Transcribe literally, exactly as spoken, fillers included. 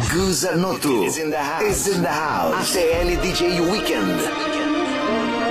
Guzanoto is in the house. A T L D J Weekend.